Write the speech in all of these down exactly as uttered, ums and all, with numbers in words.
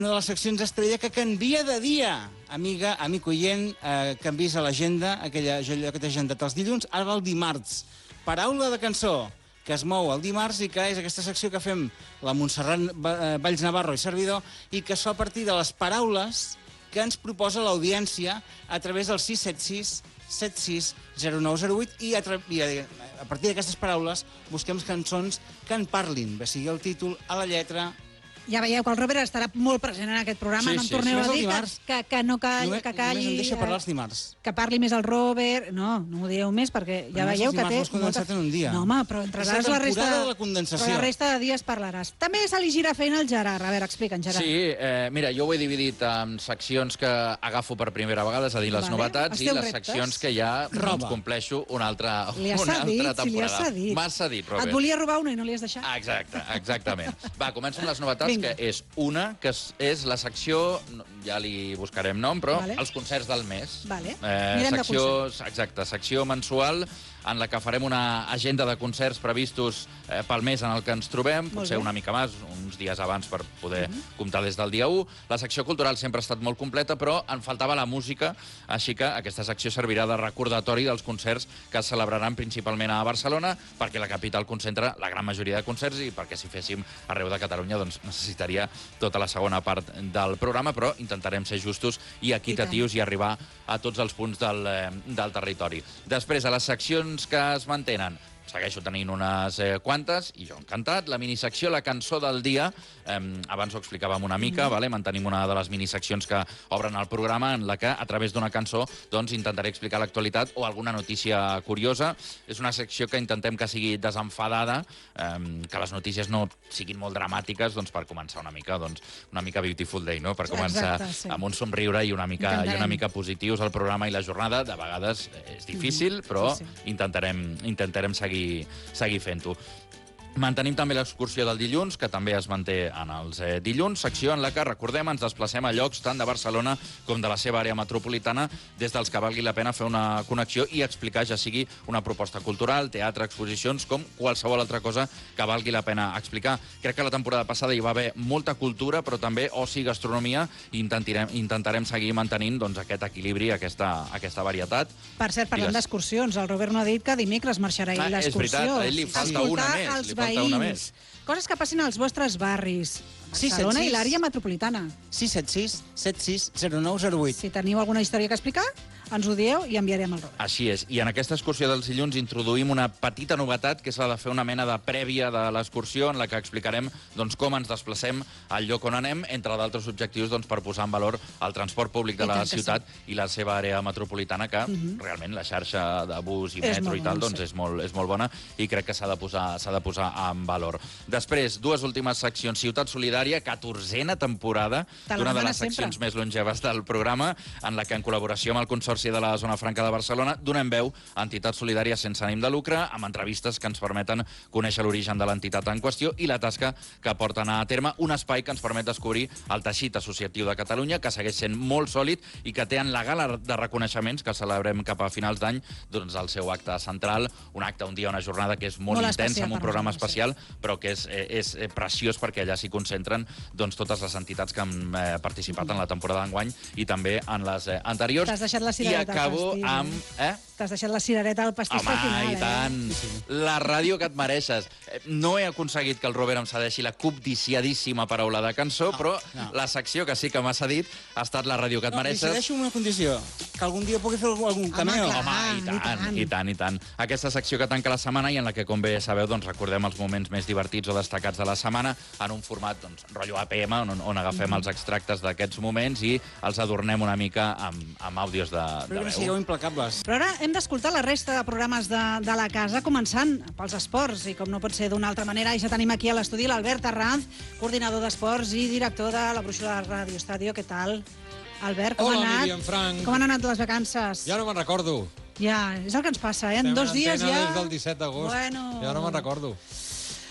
Una de les seccions estrella que canvia de dia. Amiga, amic oient, eh, canvis a l'agenda, aquella allò que t'he agendat els dilluns, ara va el dimarts. Paraula de cançó, que es mou el dimarts i que és aquesta secció que fem la Montserrat Valls Navarro i servidor i que es fa a partir de les paraules que ens proposa l'audiència a través del sis set sis set sis zero nou zero vuit i a, i a, a partir d'aquestes paraules busquem cançons que en parlin, bé sigui el títol, a la lletra. Ja veieu que el Robert estarà molt present en aquest programa, Sí, no em sí, torneu sí. a dir Només que, que, que no calli, Només, que calli... només em deixa parlar els eh, dimarts. Que parli més el Robert... No, no m'ho dieu més, perquè ja Però veieu els que té... dimarts ho has condensat en un dia. No, home, però entraràs És la la resta... temporada de la condensació. Però la resta de dies parlaràs. També se li gira feina al Gerard. A veure, explica'ns, Gerard. Sí, eh, mira, jo ho he dividit en seccions que agafo per primera vegada, és a dir, les Vale. novetats, Els i teus les reptes. seccions que ja doncs, compleixo una altra, Li has una cedit, altra si li has temporada. cedit. M'has cedit, Robert. Et volia robar una i no li has deixat? Exacte, exactament. Va, començo amb les novetats, Vinga. que és una, que és, és la secció, no, ja li buscarem nom, però Vale. els concerts del mes. Vale. Eh, Mirem de secció, concerts. exacte, secció mensual en la que farem una agenda de concerts previstos eh, pel mes en el que ens trobem, potser bé. una mica més, uns dies abans per poder uh -huh. comptar des del dia u. La secció cultural sempre ha estat molt completa, però en faltava la música, així que aquesta secció servirà de recordatori dels concerts que es celebraran principalment a Barcelona, perquè la capital concentra la gran majoria de concerts i perquè si féssim arreu de Catalunya doncs necessitaria tota la segona part del programa, però intentarem ser justos i equitatius i, i arribar a tots els punts del, eh, del territori. Després, a les seccions que es mantenen, segueixo tenint unes eh, quantes, i jo encantat. La minisecció La cançó del dia, eh, abans ho explicàvem una mica, mm. vale? Mantenim una de les miniseccions que obren el programa, en la que, a través d'una cançó, doncs, intentaré explicar l'actualitat o alguna notícia curiosa. És una secció que intentem que sigui desenfadada, eh, que les notícies no siguin molt dramàtiques, doncs, per començar una mica, doncs, una mica Beautiful Day, no? Per començar Exacte, sí. amb un somriure i una mica, Intentarem. i una mica positius al programa i la jornada. De vegades és difícil, mm. però sí, sí. intentarem, intentarem seguir seguir fent-ho. Mantenim també l'excursió del dilluns, que també es manté en els eh, dilluns, secció en la que, recordem, ens desplacem a llocs tant de Barcelona com de la seva àrea metropolitana, des dels que valgui la pena fer una connexió i explicar, ja sigui una proposta cultural, teatre, exposicions, com qualsevol altra cosa que valgui la pena explicar. Crec que la temporada passada hi va haver molta cultura, però també oci i gastronomia, i intentarem, intentarem seguir mantenint doncs, aquest equilibri, aquesta, aquesta varietat. Per cert, parlant les... d'excursions, el Robert no ha dit que dimecres marxarà Ah, ell és l'excursió. veritat, a ell li falta Escoltar una més, els li falta una veïns. més. Coses que passin als vostres barris. Barcelona i l'àrea metropolitana. sis set sis set sis zero nou zero vuit. Si teniu alguna història que explicar, ens ho dieu i enviarem el Robert. Així és. I en aquesta excursió dels dilluns introduïm una petita novetat, que és la de fer una mena de prèvia de l'excursió, en la que explicarem doncs, com ens desplacem al lloc on anem, entre d'altres objectius doncs, per posar en valor el transport públic de I la tant que ciutat i la seva àrea metropolitana, que Uh -huh. realment la xarxa de bus i És metro molt i tal bona, doncs, sí. és, molt, és molt bona, i crec que s'ha de, posar, s'ha de posar en valor. Després, dues últimes seccions. Ciutat Solidària, catorzena temporada, Te la d'una de demana les seccions sempre. més longeves del programa, en la que, en col·laboració amb el Consorci de la Zona Franca de Barcelona, donem veu a entitats solidàries sense ànim de lucre, amb entrevistes que ens permeten conèixer l'origen de l'entitat en qüestió i la tasca que porten a terme, un espai que ens permet descobrir el teixit associatiu de Catalunya, que segueix sent molt sòlid i que té en la gala de reconeixements que celebrem cap a finals d'any doncs, el seu acte central, un acte, un dia, una jornada que és molt, Molt intensa, especial amb un per programa nosaltres, especial, però que és, eh, és eh, preciós perquè allà s'hi concentren doncs, totes les entitats que han eh, participat en la temporada d'enguany i també en les eh, anteriors. T'has deixat la I cirereta al acabo pastís, amb... Eh? T'has deixat la cirereta al pastís Home, al final, i tant. eh? La ràdio que et mereixes. Eh, No he aconseguit que el Robert em cedeixi la cobdiciadíssima paraula de cançó, No, però no. la secció que sí que m'ha cedit ha estat la ràdio que et No, li mereixes. cedeixo una condició, que algun dia pugui fer algun, algun cameo. clar. Home, i i tant, tant. i tant, i tant. Aquesta secció que tanca la setmana i en la que, com bé sabeu, doncs, recordem els moments més divertits o destacats de la setmana en un format, doncs, rotllo A P M, on, on agafem els extractes d'aquests moments i els adornem una mica amb, amb àudios de, de Però que veu. sigueu implacables. Però ara hem d'escoltar la resta de programes de, de la casa, començant pels esports, i com no pot ser d'una altra manera, ja tenim aquí a l'estudi l'Albert Arranz, coordinador d'esports i director de la brúixola de Ràdio Estadio. Què tal? Albert, com Hola, ha anat? Míriam Frank. Com han anat les vacances? Ja no me'n recordo. Ja, és el que ens passa, eh? En Estem dos en dies antena ja... des del disset d'agost. Bueno... Ja no me'n recordo.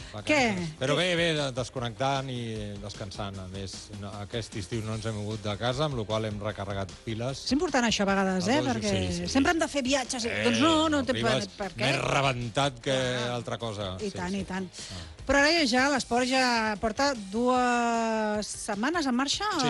Què? Però bé, bé, desconnectant i descansant. A més, no, aquest estiu no ens hem mogut de casa, amb la qual hem recarregat piles. És important això a vegades, eh? Ah, Perquè sí, sí. sempre hem de fer viatges. Eh, doncs no, no té per, arribes per què. Més rebentat que Ah. altra cosa. I sí, tant, sí. i tant. Però ara ja l'esport ja porta dues setmanes en marxa? Sí,